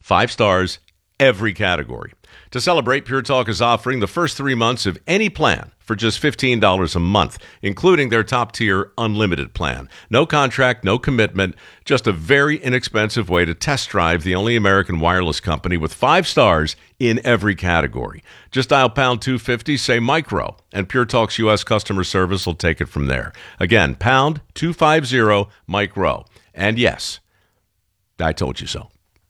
5 stars, every category. To celebrate, Pure Talk is offering the first 3 months of any plan for just $15 a month, including their top-tier unlimited plan. No contract, no commitment, just a very inexpensive way to test drive the only American wireless company with 5 stars in every category. Just dial pound 250, say micro, and Pure Talk's U.S. customer service will take it from there. Again, pound 250 micro. And yes, I told you so.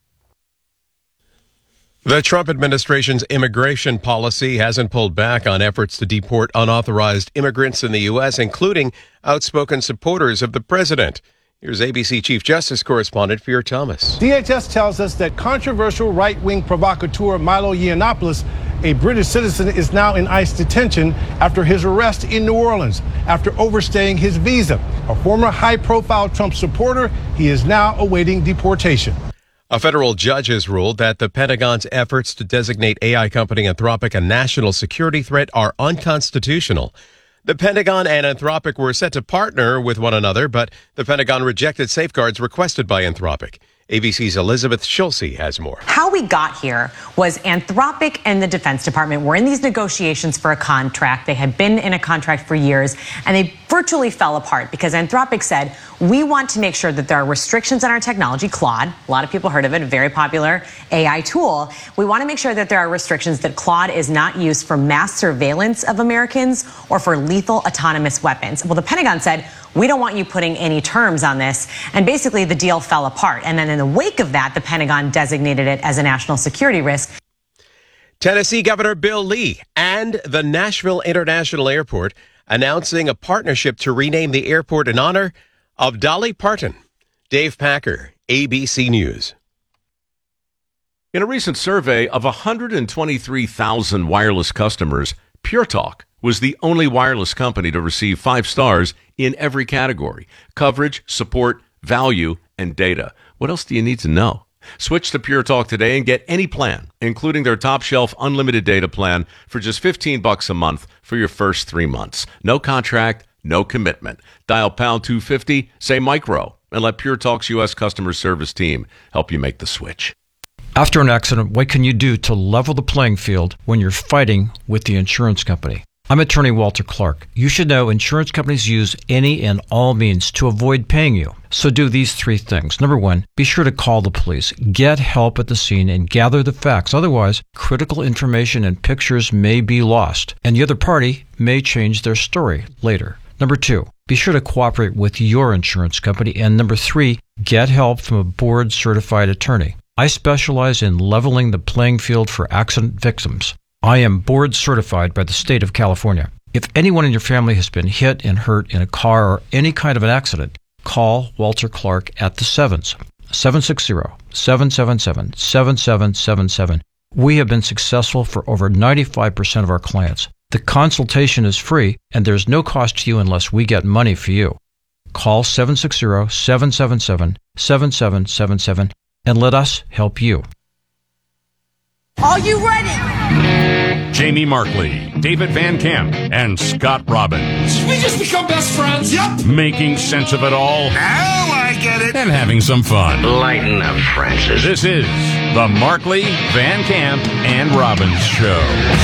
The Trump administration's immigration policy hasn't pulled back on efforts to deport unauthorized immigrants in the U.S., including outspoken supporters of the president. Here's ABC Chief Justice correspondent Pierre Thomas. DHS tells us that controversial right-wing provocateur Milo Yiannopoulos, a British citizen, is now in ICE detention after his arrest in New Orleans after overstaying his visa. A former high-profile Trump supporter, he is now awaiting deportation. A federal judge has ruled that the Pentagon's efforts to designate AI company Anthropic a national security threat are unconstitutional. The Pentagon and Anthropic were set to partner with one another, but the Pentagon rejected safeguards requested by Anthropic. ABC's Elizabeth Schulze has more. How we got here was Anthropic and the Defense Department were in these negotiations for a contract. They had been in a contract for years, and they virtually fell apart because Anthropic said, we want to make sure that there are restrictions on our technology. Claude, a lot of people heard of it, a very popular AI tool. We want to make sure that there are restrictions that Claude is not used for mass surveillance of Americans or for lethal autonomous weapons. Well, the Pentagon said, we don't want you putting any terms on this. And basically, the deal fell apart. And then in the wake of that, the Pentagon designated it as a national security risk. Tennessee Governor Bill Lee and the Nashville International Airport announcing a partnership to rename the airport in honor of Dolly Parton. Dave Packer, ABC News. In a recent survey of 123,000 wireless customers, Pure Talk was the only wireless company to receive 5 stars in every category: coverage, support, value, and data. What else do you need to know? Switch to Pure Talk today and get any plan, including their top shelf unlimited data plan for just $15 a month for your first 3 months. No contract, no commitment. Dial pound 250, say micro, and let Pure Talk's U.S. customer service team help you make the switch. After an accident, what can you do to level the playing field when you're fighting with the insurance company? I'm attorney Walter Clark. You should know insurance companies use any and all means to avoid paying you. So do these 3 things. Number 1, be sure to call the police. Get help at the scene and gather the facts. Otherwise, critical information and pictures may be lost, and the other party may change their story later. Number 2, be sure to cooperate with your insurance company. And number 3, get help from a board-certified attorney. I specialize in leveling the playing field for accident victims. I am board certified by the state of California. If anyone in your family has been hit and hurt in a car or any kind of an accident, call Walter Clark at the 7s, 760-777-7777. We have been successful for over 95% of our clients. The consultation is free, and there's no cost to you unless we get money for you. Call 760-777-7777 and let us help you. Are you ready? Jamie Markley, David Van Camp, and Scott Robbins. We just become best friends. Yep. Making sense of it all. Now I get it. And having some fun. Lighten up, Francis. This is the Markley, Van Camp, and Robbins Show.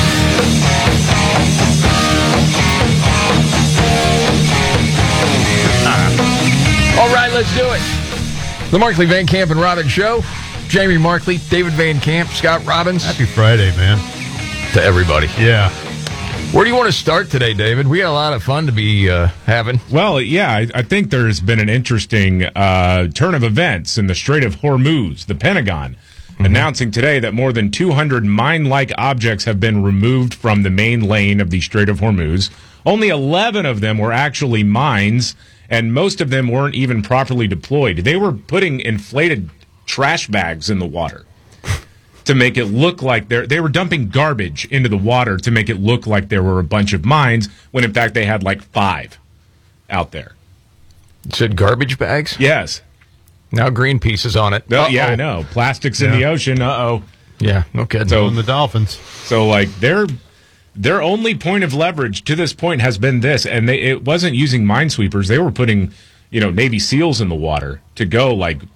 All right, let's do it. The Markley, Van Camp, and Robbins Show. Jamie Markley, David Van Camp, Scott Robbins. Happy Friday, man. To everybody. Yeah. Where do you want to start today, David? We got a lot of fun to be having. Well, yeah, I think there's been an interesting turn of events in the Strait of Hormuz. The Pentagon announcing today that more than 200 mine-like objects have been removed from the main lane of the Strait of Hormuz. Only 11 of them were actually mines, and most of them weren't even properly deployed. They were putting inflated trash bags in the water to make it look like they were dumping garbage into the water to make it look like there were a bunch of mines, when in fact they had like 5 out there. You said garbage bags? Yes. Now Greenpeace is on it. Yeah, I know. Plastics in the ocean. Uh-oh. Yeah, no kidding. So the dolphins. So like their only point of leverage to this point has been this, and it wasn't using minesweepers. They were putting, Navy SEALs in the water to go like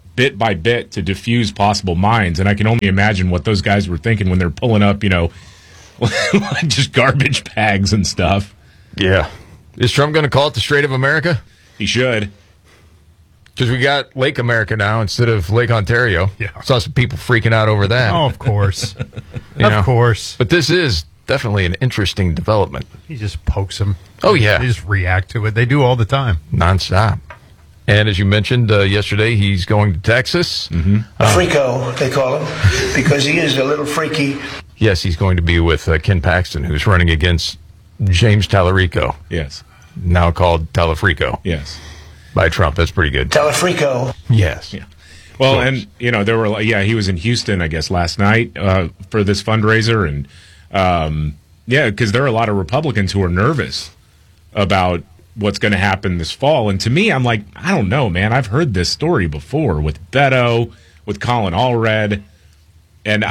bit by bit to diffuse possible minds. And I can only imagine what those guys were thinking when they're pulling up, just garbage bags and stuff. Yeah. Is Trump going to call it the Strait of America? He should. Because we got Lake America now instead of Lake Ontario. Yeah. Saw some people freaking out over that. Oh, of course. Of course. But this is definitely an interesting development. He just pokes them. Oh, yeah. They just react to it. They do all the time. Nonstop. And as you mentioned yesterday, he's going to Texas. Mm-hmm. Freako, they call him, because he is a little freaky. Yes, he's going to be with Ken Paxton, who's running against James Tallarico. Yes. Now called Talafrico. Yes. By Trump. That's pretty good. Talafrico. Yes. Yeah. Well, and, there were, he was in Houston, I guess, last night for this fundraiser. And, because there are a lot of Republicans who are nervous about what's going to happen this fall. And to me, I'm like, I don't know, man. I've heard this story before with Beto, with Colin Allred. And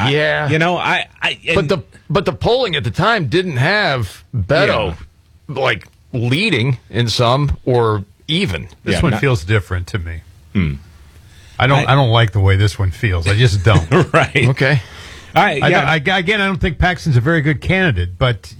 but the polling at the time didn't have Beto leading in some or even. This one feels different to me. I don't like the way this one feels. I just don't. Right. Okay. I don't think Paxton's a very good candidate, but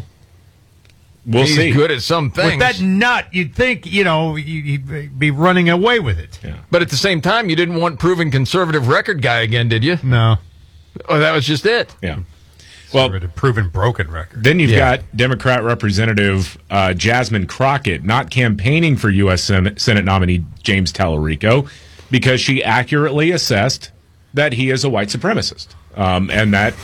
we'll he's see. Good at some things. With that nut, you'd think he'd be running away with it. Yeah. But at the same time, you didn't want proven conservative record guy again, did you? No. Oh, that was just it. Yeah. Well, proven broken record. Then you've got Democrat Representative Jasmine Crockett not campaigning for U.S. Senate nominee James Tallarico because she accurately assessed that he is a white supremacist, and that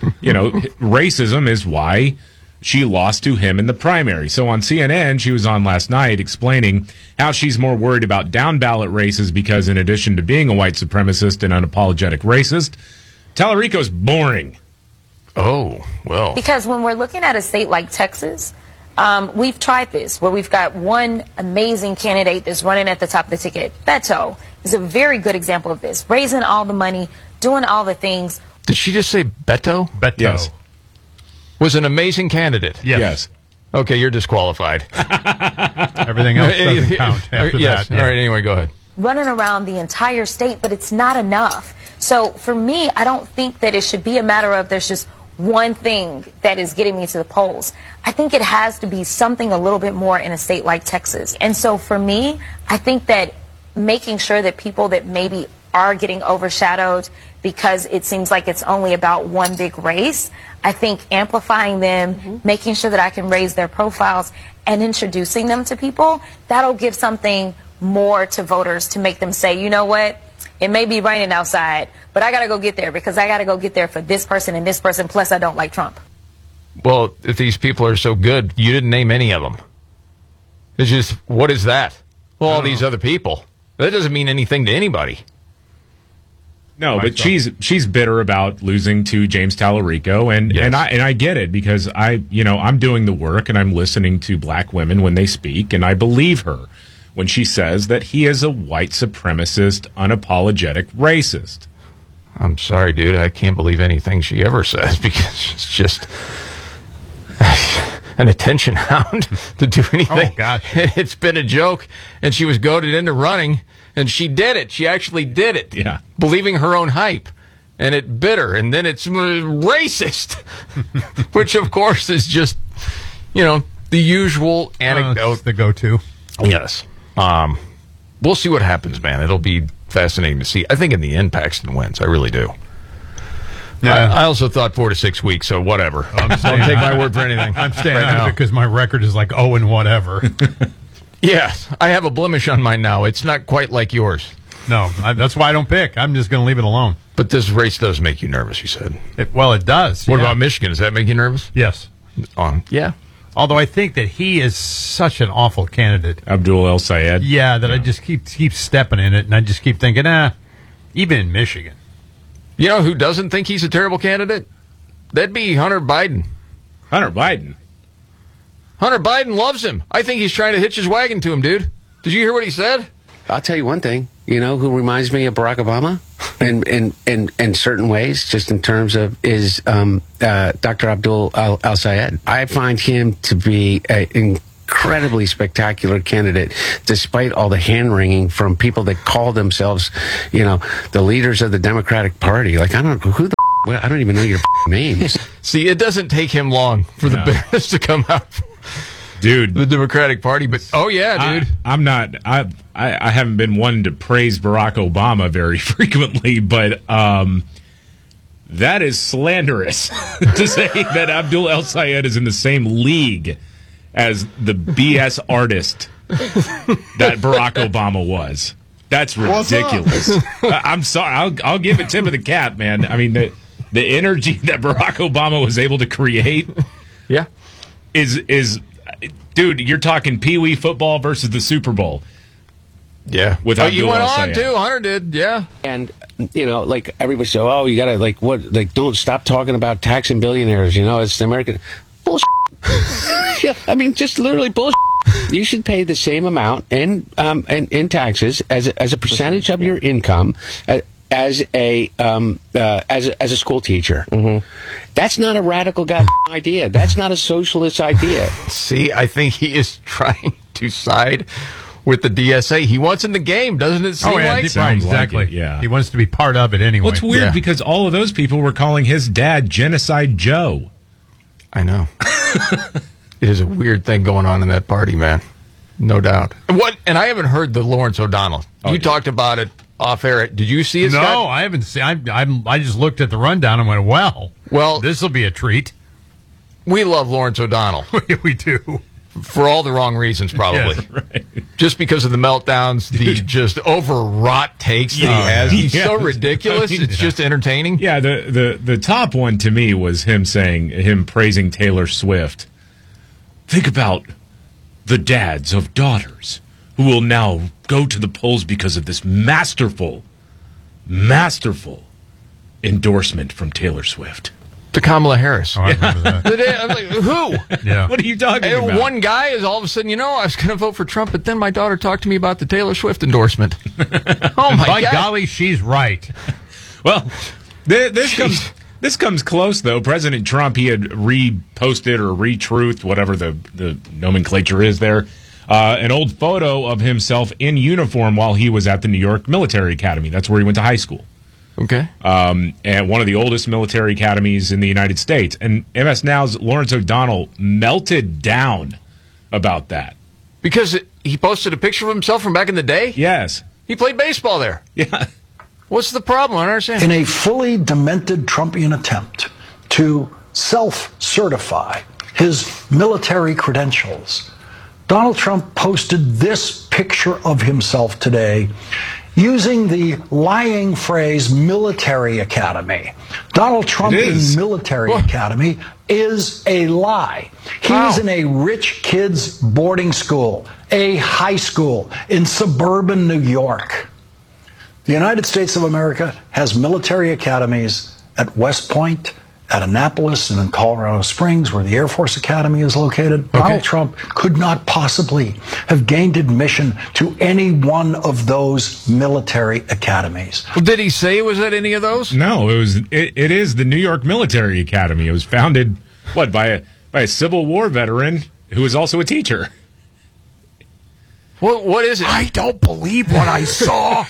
racism is why she lost to him in the primary. So on CNN, she was on last night explaining how she's more worried about down ballot races because, in addition to being a white supremacist and unapologetic racist, Tallarico's boring. Oh, well. Because when we're looking at a state like Texas, we've tried this, where we've got one amazing candidate that's running at the top of the ticket. Beto is a very good example of this, raising all the money, doing all the things. Did she just say Beto? Beto. Yes. Was an amazing candidate. Yes. Okay, you're disqualified. Everything else doesn't count after that. All right, anyway, go ahead. Running around the entire state, but it's not enough. So for me, I don't think that it should be a matter of there's just one thing that is getting me to the polls. I think it has to be something a little bit more in a state like Texas. And so for me, I think that making sure that people that maybe are getting overshadowed because it seems like it's only about one big race, I think amplifying them, making sure that I can raise their profiles and introducing them to people, that'll give something more to voters to make them say, you know what? It may be raining outside, but I got to go get there because I got to go get there for this person and this person, plus I don't like Trump. Well, if these people are so good, you didn't name any of them. It's just, what is that? Well, all these other people. That doesn't mean anything to anybody. No, but she's bitter about losing to James Tallarico, and I get it because I'm doing the work and I'm listening to black women when they speak, and I believe her when she says that he is a white supremacist, unapologetic racist. I'm sorry, dude. I can't believe anything she ever says because she's just an attention hound to do anything. Oh, gosh. It's been a joke, and she was goaded into running, and she did it. She actually did it. Yeah. Believing her own hype. And it bit her, and then it's racist, which, of course, is just, the usual anecdote. The go-to. Yes. We'll see what happens, man. It'll be fascinating to see. I think in the end, Paxton wins. I really do. Yeah. I also thought 4 to 6 weeks, so whatever. Don't take my word for anything. I'm staying out because my record is like 0 and whatever. Yeah, I have a blemish on mine now. It's not quite like yours. No, that's why I don't pick. I'm just going to leave it alone. But this race does make you nervous, you said. It does. What about Michigan? Does that make you nervous? Yes. Yeah. Although I think that he is such an awful candidate. Abdul El Sayed. Yeah, I just keep stepping in it, and I just keep thinking, even in Michigan. You know who doesn't think he's a terrible candidate? That'd be Hunter Biden. Hunter Biden? Hunter Biden loves him. I think he's trying to hitch his wagon to him, dude. Did you hear what he said? I'll tell you one thing. You know who reminds me of Barack Obama in certain ways, just in terms of, is Dr. Abdul El Sayed. I find him to be incredibly spectacular candidate, despite all the hand-wringing from people that call themselves, the leaders of the Democratic Party. Like, I don't know who the I don't even know your names. See, it doesn't take him long for the Bears to come out, dude. The Democratic Party, but dude, I'm not. I haven't been one to praise Barack Obama very frequently, but that is slanderous to say that Abdul El Sayed is in the same league as the BS artist that Barack Obama was. That's ridiculous. I'm sorry. I'll give it tip of the cap, man. I mean, the energy that Barack Obama was able to create, is dude. You're talking Pee Wee football versus the Super Bowl. Yeah, with you went on too. Hunter did, yeah. And like everybody said, oh, you gotta don't stop talking about taxing billionaires. It's the American bullshit. Yeah, I mean, just literally bullshit. You should pay the same amount in taxes as a percentage of your income as a school teacher. Mm-hmm. That's not a radical idea. That's not a socialist idea. See, I think he is trying to side with the DSA. He wants in the game, doesn't it seem like? Right, exactly. Like it, yeah. He wants to be part of it anyway. Well, it's weird because all of those people were calling his dad Genocide Joe. I know. It is a weird thing going on in that party, man. No doubt. And I haven't heard the Lawrence O'Donnell. You talked about it off air. Did you see it, No, Scott? I haven't seen. I just looked at the rundown and went, well, this will be a treat. We love Lawrence O'Donnell. We do. For all the wrong reasons, probably. Yes, right. Just because of the meltdowns, the just overwrought takes that he has. He's so ridiculous. I mean, it's just entertaining. Yeah, the top one to me was him praising Taylor Swift. Think about the dads of daughters who will now go to the polls because of this masterful endorsement from Taylor Swift. To Kamala Harris. Oh, I remember that. I'm like, who? Yeah. What are you talking about? One guy is all of a sudden, I was going to vote for Trump, but then my daughter talked to me about the Taylor Swift endorsement. Oh, my God. Golly, she's right. Well, this comes close, though. President Trump, he had reposted or retruthed, whatever the nomenclature is there, an old photo of himself in uniform while he was at the New York Military Academy. That's where he went to high school. Okay. And one of the oldest military academies in the United States. And MS Now's Lawrence O'Donnell melted down about that. Because he posted a picture of himself from back in the day? Yes. He played baseball there. Yeah. What's the problem? I don't understand. In a fully demented Trumpian attempt to self-certify his military credentials, Donald Trump posted this picture of himself today using the lying phrase military academy. Donald Trump in military academy is a lie. He's in a rich kids boarding school, a high school in suburban New York. The United States of America has military academies at West Point, at Annapolis, and in Colorado Springs, where the Air Force Academy is located. Okay. Donald Trump could not possibly have gained admission to any one of those military academies. Well, did he say it was at any of those? No, it is the New York Military Academy. It was founded, by a Civil War veteran who was also a teacher. What is it? I don't believe what I saw.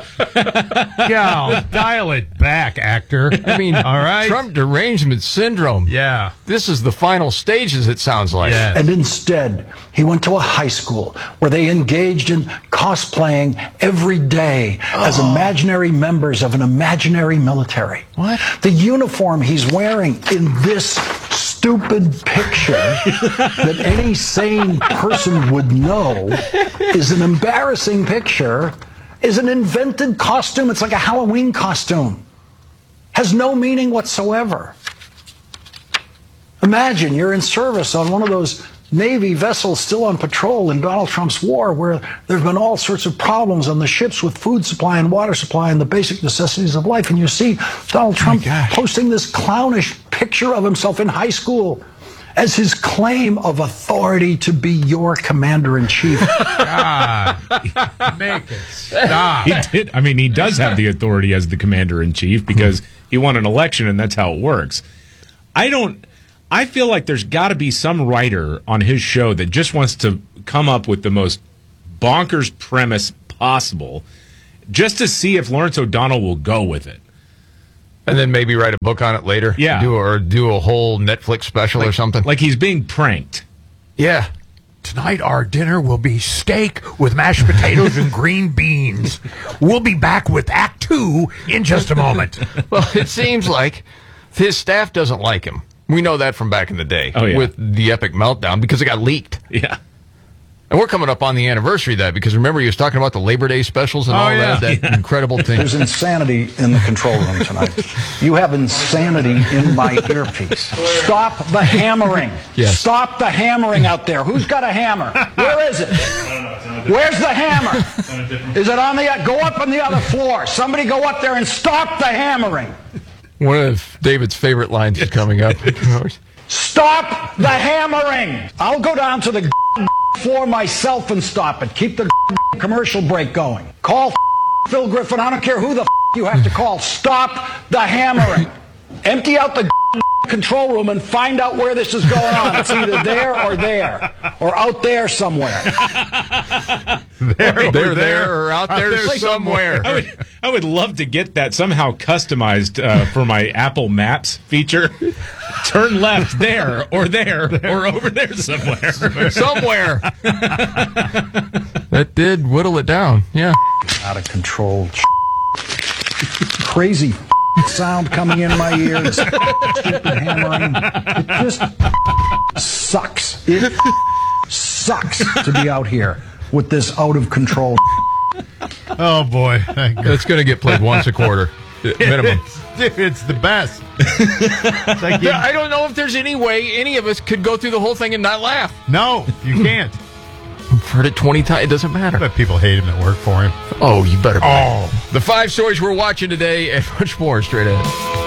Yeah, dial it back, actor. I mean, all right. Trump derangement syndrome. Yeah. This is the final stages, it sounds like. Yes. And instead, he went to a high school where they engaged in cosplaying every day as imaginary members of an imaginary military. What? The uniform he's wearing in this stupid picture that any sane person would know is an embarrassing picture, is an invented costume. It's like a Halloween costume. Has no meaning whatsoever. Imagine you're in service on one of those Navy vessels still on patrol in Donald Trump's war, where there have been all sorts of problems on the ships with food supply and water supply and the basic necessities of life. And you see Donald Trump posting this clownish picture of himself in high school as his claim of authority to be your commander-in-chief. God, make it stop. He does have the authority as the commander-in-chief because he won an election, and that's how it works. I feel like there's got to be some writer on his show that just wants to come up with the most bonkers premise possible just to see if Lawrence O'Donnell will go with it. And then maybe write a book on it later? Yeah. Do a whole Netflix special or something? Like he's being pranked. Yeah. Tonight, our dinner will be steak with mashed potatoes and green beans. We'll be back with Act 2 in just a moment. Well, it seems like his staff doesn't like him. We know that from back in the day with the epic meltdown because it got leaked. Yeah. And we're coming up on the anniversary of that because remember he was talking about the Labor Day specials and all that incredible thing. There's insanity in the control room tonight. You have insanity in my earpiece. Stop the hammering. Yes. Stop the hammering out there. Who's got a hammer? Where is it? Where's the hammer? Is it on the... Go up on the other floor. Somebody go up there and stop the hammering. One of David's favorite lines is coming up. Stop the hammering. I'll go down to the floor myself and stop it. Keep the commercial break going. Call Phil Griffin. I don't care who the you have to call. Stop the hammering. Empty out the control room and find out where this is going on. It's either there or out there somewhere. There or out there somewhere. I would love to get that somehow customized for my Apple Maps feature. Turn left there or over there somewhere. Somewhere. That did whittle it down. Yeah. Out of control. Crazy sound coming in my ears. Stupid hammering. It just sucks. It sucks to be out here with this out of control. Oh boy, it's going to get played once a quarter minimum. It's the best. I don't know if there's any way any of us could go through the whole thing and not laugh. No, you can't. I've heard it 20 times. It doesn't matter. But people hate him at work for him. Oh, you better. The 5 stories we're watching today and much more straight ahead.